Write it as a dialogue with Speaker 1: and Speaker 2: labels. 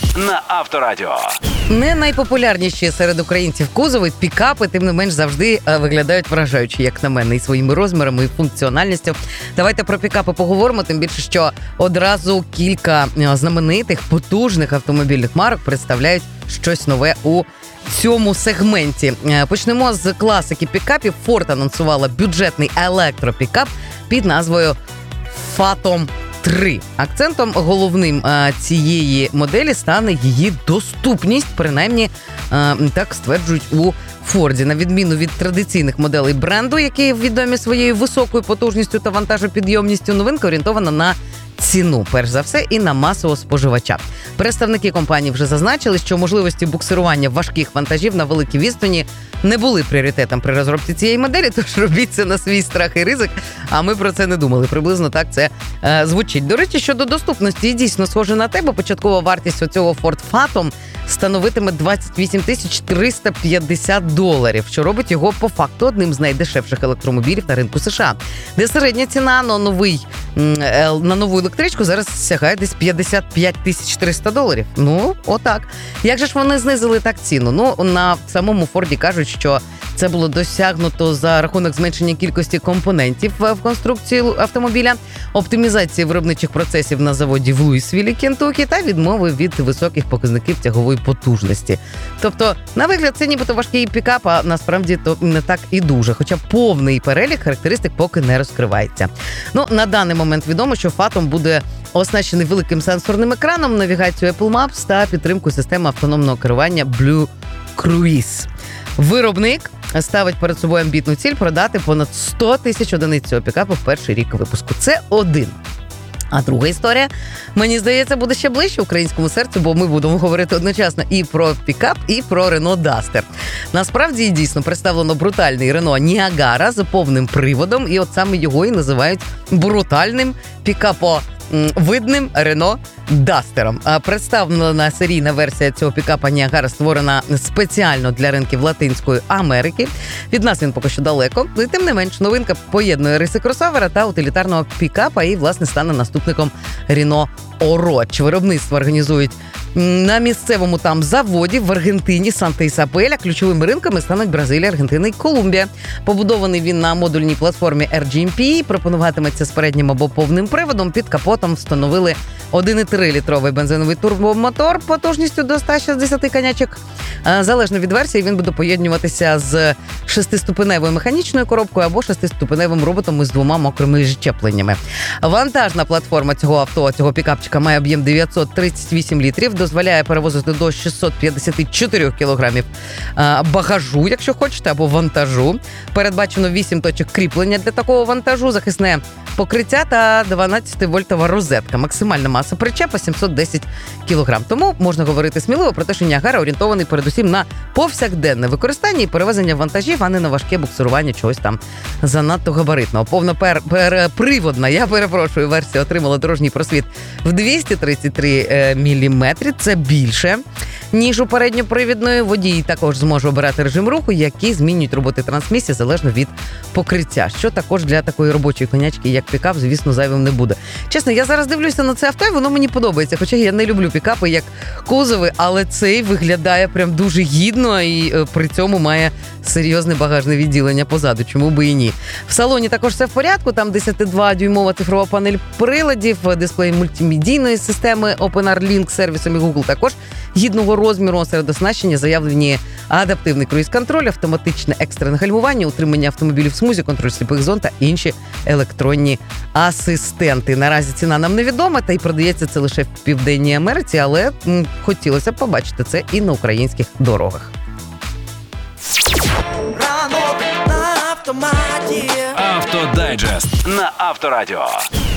Speaker 1: на Авторадіо.
Speaker 2: Не найпопулярніші серед українців кузови, пікапи, тим не менш, завжди виглядають вражаючи, як на мене, і своїми розмірами, і функціональністю. Давайте про пікапи поговоримо, тим більше, що одразу кілька знаменитих, потужних автомобільних марок представляють щось нове у цьому сегменті. Почнемо з класики пікапів. Ford анонсувала бюджетний електропікап під назвою Phantom 3. Акцентом головним цієї моделі стане її доступність, принаймні так стверджують у Форді. На відміну від традиційних моделей бренду, які відомі своєю високою потужністю та вантажопідйомністю, новинка орієнтована на ціну, перш за все, і на масового споживача. Представники компанії вже зазначили, що можливості буксирування важких вантажів на великій відстані не були пріоритетом при розробці цієї моделі, тож робіть це на свій страх і ризик, а ми про це не думали. Приблизно так це звучить. До речі, щодо доступності, дійсно схоже на те, бо початкова вартість оцього Ford Phantom становитиме $28 350, що робить його по факту одним з найдешевших електромобілів на ринку США, де середня ціна на нову електричку зараз сягає десь $55 300. Ну, отак. Як же ж вони знизили так ціну? Ну, на самому Форді кажуть, що це було досягнуто за рахунок зменшення кількості компонентів в конструкції автомобіля, оптимізації виробничих процесів на заводі в Луїсвілі, Кентукі та відмови від високих показників тягової потужності. Тобто, на вигляд, це нібито важкий пікап, а насправді то не так і дуже, хоча повний перелік характеристик поки не розкривається. Ну, на даний момент відомо, що Phantom буде оснащений великим сенсорним екраном, навігацією Apple Maps та підтримкою системи автономного керування Blue Cruise. Виробник ставить перед собою амбітну ціль продати понад 100 тисяч одиниць цього пікапу в перший рік випуску. Це один. А друга історія, мені здається, буде ще ближче українському серцю, бо ми будемо говорити одночасно і про пікап, і про Renault Duster. Насправді, дійсно, представлено брутальний Renault Ніагара з повним приводом, і от саме його і називають брутальним пікаповидним Renault Duster. Представлена серійна версія цього пікапа Ніагара створена спеціально для ринків Латинської Америки. Від нас він поки що далеко. І тим не менш, новинка поєднує риси кросовера та утилітарного пікапа і, власне, стане наступником Renault Oroch. Виробництво організують на місцевому там заводі в Аргентині, Санта-Ісабеля. Ключовими ринками стануть Бразилія, Аргентина і Колумбія. Побудований він на модульній платформі RGMP, пропонуватиметься з переднім або повним приводом. Під капотом встановили 1,3-літровий бензиновий турбомотор потужністю до 160 конячок. Залежно від версії, він буде поєднуватися з 6-ступеневою механічною коробкою або 6-ступеневим роботом із 2 мокрими щепленнями. Вантажна платформа цього пікапчика має об'єм 938 літрів, дозволяє перевозити до 654 кілограмів багажу, якщо хочете, або вантажу. Передбачено 8 точок кріплення для такого вантажу, захисне покриття та 12-вольтова розетка. Максимальна маса причепа 710 кілограм. Тому можна говорити сміливо про те, що Ніагара орієнтований передусім на повсякденне використання і перевезення вантажів, а не на важке буксирування чогось там занадто габаритного. Повноприводна, версія отримала дорожній просвіт в 233 мм. Це більше, ніж у передньопривідної. Водій також зможе обирати режим руху, який змінюють роботи трансмісії залежно від покриття, що також для такої робочої конячки, як пікап, звісно, зайвим не буде. Чесно, я зараз дивлюся на це авто, і воно мені подобається, хоча я не люблю пікапи як кузови, але цей виглядає прям дуже гідно і при цьому має серйозне багажне відділення позаду, чому би і ні. В салоні також все в порядку, там 10,2-дюймова цифрова панель приладів, дисплей мультимедійної системи OpenR-Link з сервісом і Google також гідного розміру. Серед оснащення заявлені адаптивний круїз-контроль, автоматичне екстрене гальмування, утримання автомобілів в смузі, контроль сліпих зон та інші електронні асистенти. Наразі ціна нам невідома, та й продається це лише в Південній Америці, але хотілося б побачити це і на українських дорогах.
Speaker 1: Автодайджест на Авторадіо.